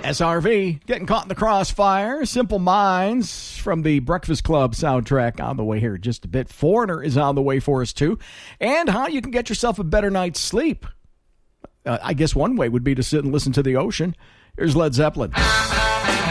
SRV, getting caught in the crossfire. Simple Minds from the Breakfast Club soundtrack on the way here in just a bit. Foreigner is on the way for us, too. And how you can get yourself a better night's sleep. I guess one way would be to sit and listen to the ocean. Here's Led Zeppelin.